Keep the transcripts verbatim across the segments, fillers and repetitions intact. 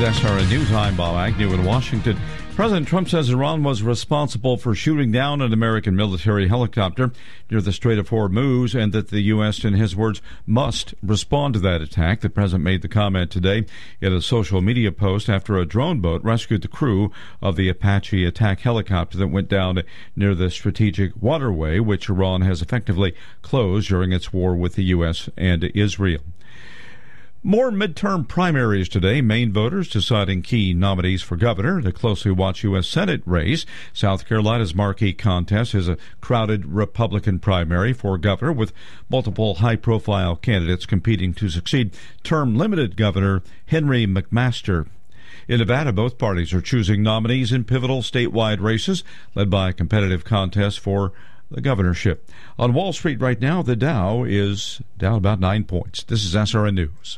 With S R N News, I'm Bob Agnew in Washington. President Trump says Iran was responsible for shooting down an American military helicopter near the Strait of Hormuz, and that the U S, in his words, must respond to that attack. The president made the comment today in a social media post after a drone boat rescued the crew of the Apache attack helicopter that went down near the strategic waterway, which Iran has effectively closed during its war with the U S and Israel. More midterm primaries today. Maine voters deciding key nominees for governor. The closely watched U S. Senate race. South Carolina's marquee contest is a crowded Republican primary for governor with multiple high-profile candidates competing to succeed term-limited Governor Henry McMaster. In Nevada, both parties are choosing nominees in pivotal statewide races led by a competitive contest for the governorship. On Wall Street right now, the Dow is down about nine points. This is S R N News.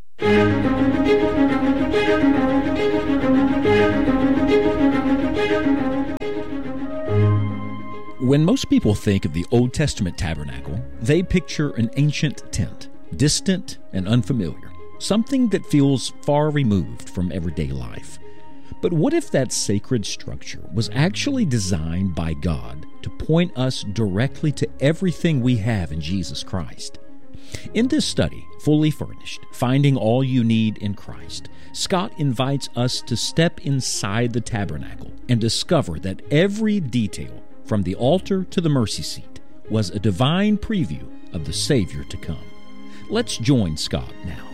When most people think of the Old Testament tabernacle, they picture an ancient tent, distant and unfamiliar, something that feels far removed from everyday life. But what if that sacred structure was actually designed by God to point us directly to everything we have in Jesus Christ? In this study, Fully Furnished, Finding All You Need in Christ, Scott invites us to step inside the tabernacle and discover that every detail, from the altar to the mercy seat, was a divine preview of the Savior to come. Let's join Scott now.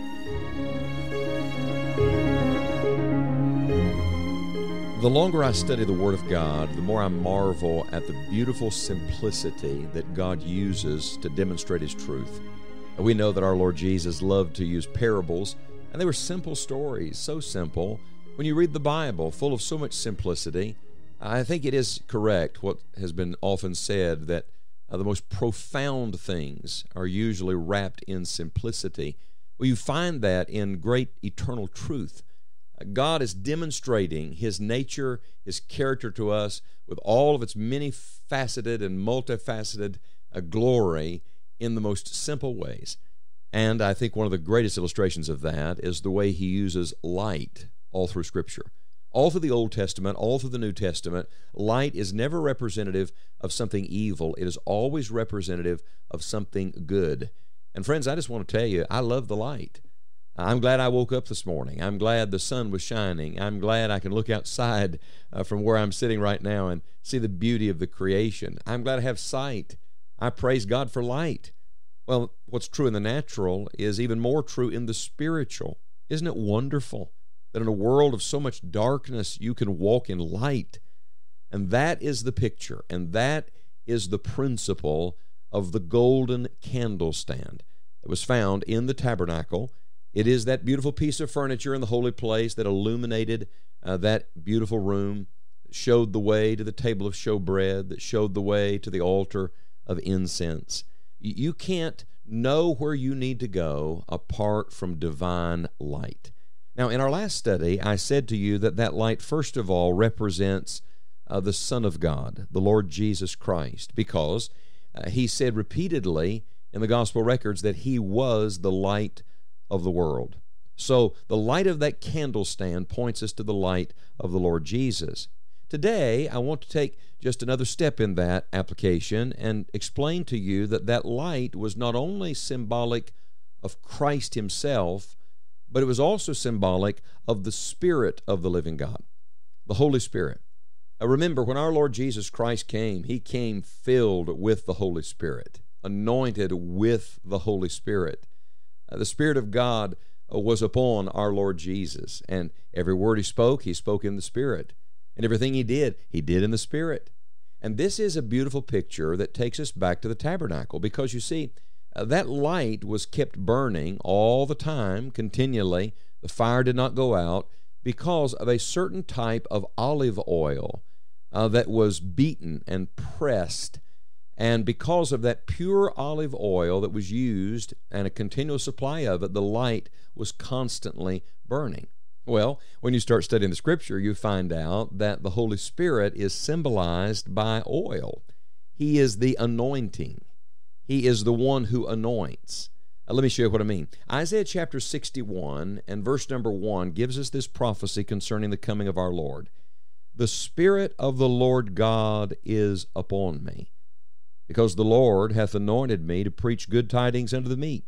The longer I study the Word of God, the more I marvel at the beautiful simplicity that God uses to demonstrate His truth. We know that our Lord Jesus loved to use parables, and they were simple stories, so simple. When you read the Bible, full of so much simplicity, I think it is correct what has been often said, that uh, the most profound things are usually wrapped in simplicity. Well, you find that in great eternal truth. Uh, God is demonstrating His nature, His character to us with all of its many-faceted and multifaceted uh, glory in the most simple ways. And I think one of the greatest illustrations of that is the way He uses light all through Scripture. All through the Old Testament, all through the New Testament, light is never representative of something evil. It is always representative of something good. And friends, I just want to tell you, I love the light. I'm glad I woke up this morning. I'm glad the sun was shining. I'm glad I can look outside uh, from where I'm sitting right now and see the beauty of the creation. I'm glad I have sight. I praise God for light. Well, what's true in the natural is even more true in the spiritual. Isn't it wonderful that in a world of so much darkness you can walk in light? And that is the picture, and that is the principle of the golden candlestand that was found in the tabernacle. It is that beautiful piece of furniture in the holy place that illuminated uh, that beautiful room, that showed the way to the table of showbread, that showed the way to the altar of incense. You can't know where you need to go apart from divine light. Now, in our last study, I said to you that that light, first of all, represents uh, the Son of God, the Lord Jesus Christ, because uh, He said repeatedly in the gospel records that He was the light of the world. So the light of that candlestand points us to the light of the Lord Jesus. Today, I want to take just another step in that application and explain to you that that light was not only symbolic of Christ Himself, but it was also symbolic of the Spirit of the living God, the Holy Spirit. Now remember, when our Lord Jesus Christ came, He came filled with the Holy Spirit, anointed with the Holy Spirit. Uh, the Spirit of God uh, was upon our Lord Jesus, and every word He spoke, He spoke in the Spirit. And everything He did, He did in the Spirit. And this is a beautiful picture that takes us back to the tabernacle, because you see, uh, that light was kept burning all the time, continually. The fire did not go out because of a certain type of olive oil uh, that was beaten and pressed. And because of that pure olive oil that was used and a continual supply of it, the light was constantly burning. Well, when you start studying the Scripture, you find out that the Holy Spirit is symbolized by oil. He is the anointing. He is the one who anoints. Uh, let me show you what I mean. Isaiah chapter sixty-one and verse number one gives us this prophecy concerning the coming of our Lord. The Spirit of the Lord God is upon me, because the Lord hath anointed me to preach good tidings unto the meek.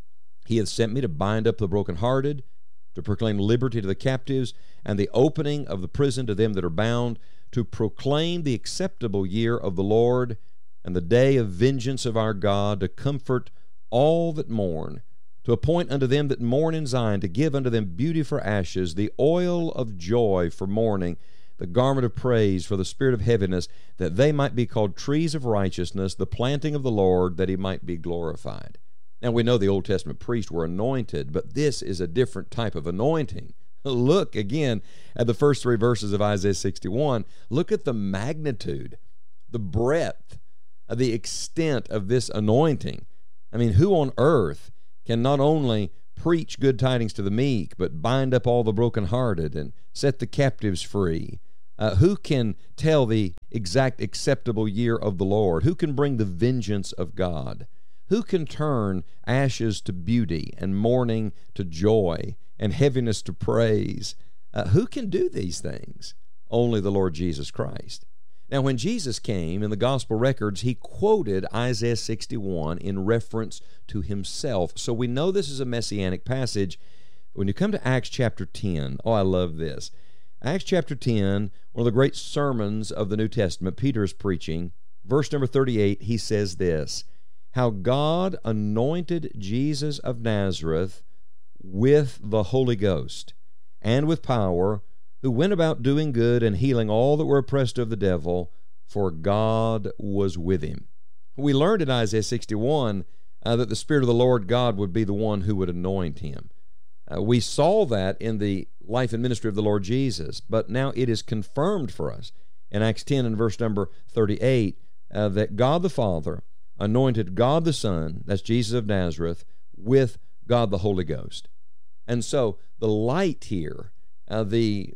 He hath sent me to bind up the brokenhearted, to proclaim liberty to the captives, and the opening of the prison to them that are bound, to proclaim the acceptable year of the Lord, and the day of vengeance of our God, to comfort all that mourn, to appoint unto them that mourn in Zion, to give unto them beauty for ashes, the oil of joy for mourning, the garment of praise for the spirit of heaviness, that they might be called trees of righteousness, the planting of the Lord, that he might be glorified. Now we know the Old Testament priests were anointed, but this is a different type of anointing. Look again at the first three verses of Isaiah sixty-one. Look at the magnitude, the breadth, the extent of this anointing. I mean, who on earth can not only preach good tidings to the meek, but bind up all the brokenhearted and set the captives free? Uh, who can tell the exact acceptable year of the Lord? Who can bring the vengeance of God? Who can turn ashes to beauty and mourning to joy and heaviness to praise? Uh, who can do these things? Only the Lord Jesus Christ. Now, when Jesus came in the gospel records, he quoted Isaiah sixty-one in reference to himself. So we know this is a messianic passage. When you come to Acts chapter ten, oh, I love this. Acts chapter ten, one of the great sermons of the New Testament, Peter is preaching. Verse number thirty-eight, he says this, how God anointed Jesus of Nazareth with the Holy Ghost and with power, who went about doing good and healing all that were oppressed of the devil, for God was with him. We learned in Isaiah sixty-one uh, that the Spirit of the Lord God would be the one who would anoint him. Uh, we saw that in the life and ministry of the Lord Jesus, but now it is confirmed for us in Acts ten and verse number thirty-eight uh, that God the Father anointed God the Son, that's Jesus of Nazareth, with God the Holy Ghost. And so the light here, uh, the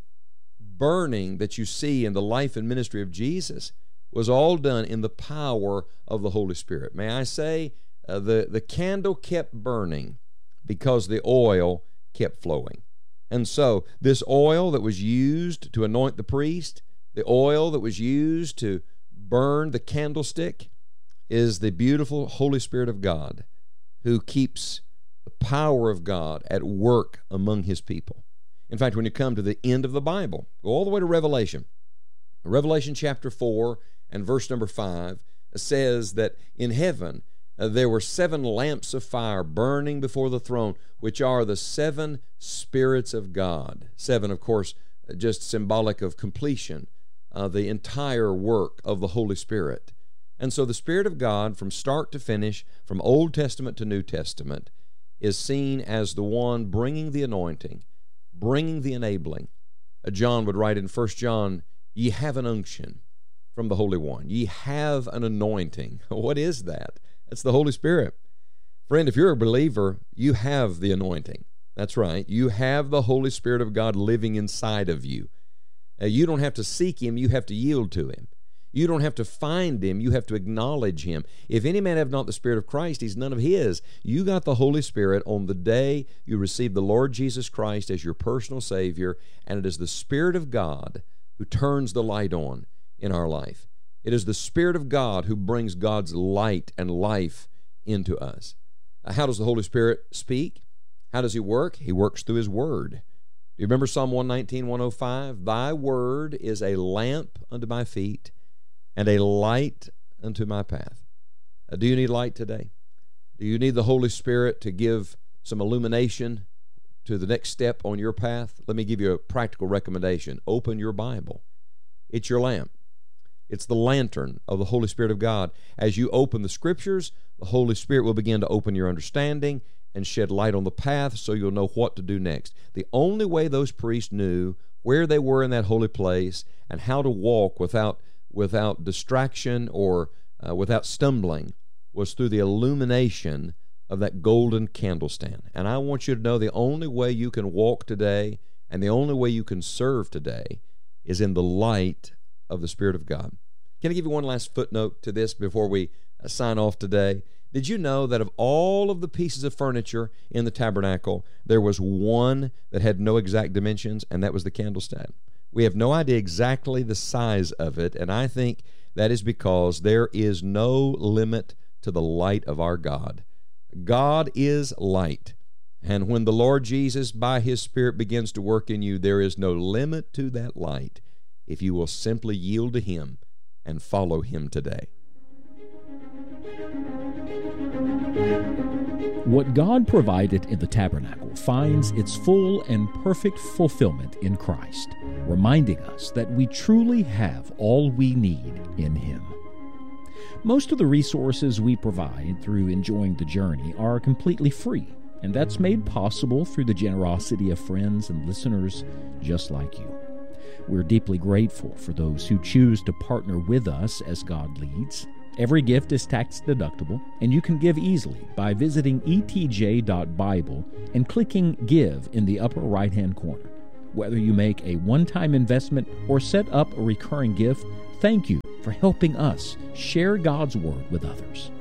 burning that you see in the life and ministry of Jesus was all done in the power of the Holy Spirit. May I say, uh, the, the candle kept burning because the oil kept flowing. And so this oil that was used to anoint the priest, the oil that was used to burn the candlestick, is the beautiful Holy Spirit of God who keeps the power of God at work among his people. In fact, when you come to the end of the Bible, go all the way to Revelation. Revelation chapter four and verse number five says that in heaven uh, there were seven lamps of fire burning before the throne, which are the seven spirits of God. Seven, of course, just symbolic of completion, uh, the entire work of the Holy Spirit. And so the Spirit of God, from start to finish, from Old Testament to New Testament, is seen as the one bringing the anointing, bringing the enabling. Uh, John would write in First John, ye have an unction from the Holy One. Ye have an anointing. What is that? That's the Holy Spirit. Friend, if you're a believer, you have the anointing. That's right. You have the Holy Spirit of God living inside of you. Uh, you don't have to seek him. You have to yield to him. You don't have to find him. You have to acknowledge him. If any man have not the Spirit of Christ, he's none of his. You got the Holy Spirit on the day you received the Lord Jesus Christ as your personal Savior, and it is the Spirit of God who turns the light on in our life. It is the Spirit of God who brings God's light and life into us. How does the Holy Spirit speak? How does he work? He works through his Word. Do you remember Psalm one nineteen, one oh five? Thy Word is a lamp unto my feet and a light unto my path. Uh, do you need light today? Do you need the Holy Spirit to give some illumination to the next step on your path? Let me give you a practical recommendation. Open your Bible. It's your lamp. It's the lantern of the Holy Spirit of God. As you open the Scriptures, the Holy Spirit will begin to open your understanding and shed light on the path so you'll know what to do next. The only way those priests knew where they were in that holy place and how to walk without without distraction or uh, without stumbling was through the illumination of that golden candlestand. And I want you to know the only way you can walk today and the only way you can serve today is in the light of the Spirit of God. Can I give you one last footnote to this before we uh, sign off today? Did you know that of all of the pieces of furniture in the tabernacle, there was one that had no exact dimensions, and that was the candlestick? We have no idea exactly the size of it, and I think that is because there is no limit to the light of our God. God is light, and when the Lord Jesus, by His Spirit, begins to work in you, there is no limit to that light if you will simply yield to Him and follow Him today. What God provided in the tabernacle finds its full and perfect fulfillment in Christ, reminding us that we truly have all we need in Him. Most of the resources we provide through enjoying the journey are completely free, and that's made possible through the generosity of friends and listeners just like you. We're deeply grateful for those who choose to partner with us as God leads. Every gift is tax deductible, and you can give easily by visiting e t j dot bible and clicking Give in the upper right-hand corner. Whether you make a one-time investment or set up a recurring gift, thank you for helping us share God's Word with others.